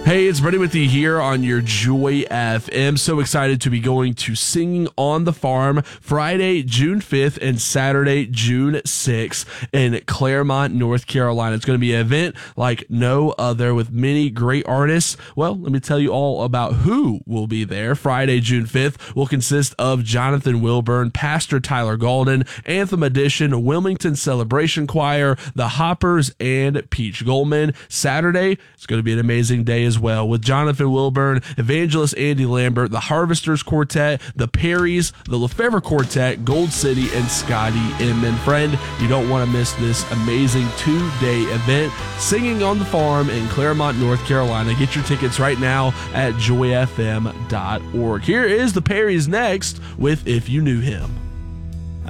Hey, it's Brady with you here on your Joy FM. So excited to be going to Singing on the Farm Friday, June 5th and Saturday, June 6th in Claremont, North Carolina. It's going to be an event like no other with many great artists. Well, let me tell you all about who will be there. Friday, June 5th will consist of Jonathan Wilburn, Pastor Tyler Golden, Anthem Edition, Wilmington Celebration Choir, The Hoppers, and Peach Goldman. Saturday, it's going to be an amazing day as well with Jonathan Wilburn, Evangelist Andy Lambert, the Harvesters Quartet, the Perrys, the Lefevre Quartet, Gold City, and Scotty Inman. Friend, you don't want to miss this amazing two-day event, Singing on the Farm in Claremont, North Carolina. Get your tickets right now at joyfm.org. Here is the Perrys next with If You Knew Him.